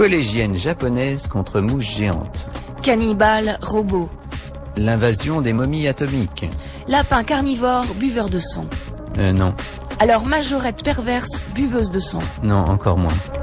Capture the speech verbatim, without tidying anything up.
Collégienne japonaise contre mouche géante. Cannibale robot. L'invasion des momies atomiques. Lapin carnivore buveur de sang. Euh, non. Alors majorette perverse buveuse de sang. Non, encore moins.